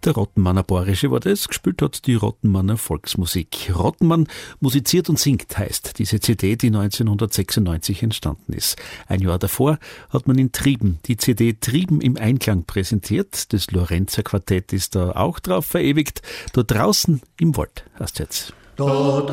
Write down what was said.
Der Rottenmanner Bohrische war das, gespielt hat die Rottenmanner Volksmusik. Rottenmann musiziert und singt heißt diese CD, die 1996 entstanden ist. Ein Jahr davor hat man in Trieben die CD Trieben im Einklang präsentiert. Das Lorenzer Quartett ist da auch drauf verewigt. Da draußen im Wald heißt jetzt.